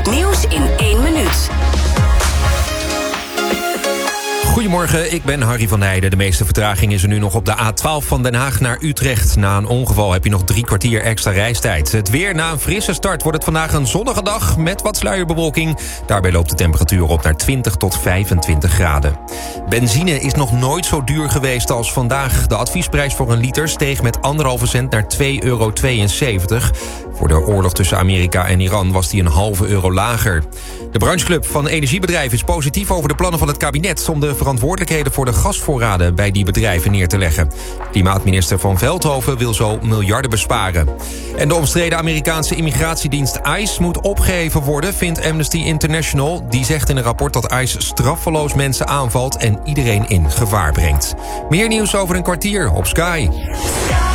Het nieuws in 1 minuut. Goedemorgen, ik ben Harry van Heijden. De meeste vertraging is er nu nog op de A12 van Den Haag naar Utrecht. Na een ongeval heb je nog 3 kwartier extra reistijd. Het weer: na een frisse start wordt het vandaag een zonnige dag met wat sluierbewolking. Daarbij loopt de temperatuur op naar 20 tot 25 graden. Benzine is nog nooit zo duur geweest als vandaag. De adviesprijs voor een liter steeg met 1,5 cent naar €2,72. Voor de oorlog tussen Amerika en Iran was die €0,5 lager. De brancheclub van energiebedrijven is positief over de plannen van het kabinet om de verantwoordelijkheden voor de gasvoorraden bij die bedrijven neer te leggen. Klimaatminister Van Veldhoven wil zo miljarden besparen. En de omstreden Amerikaanse immigratiedienst ICE moet opgeheven worden, vindt Amnesty International. Die zegt in een rapport dat ICE straffeloos mensen aanvalt en iedereen in gevaar brengt. Meer nieuws over een kwartier op Sky.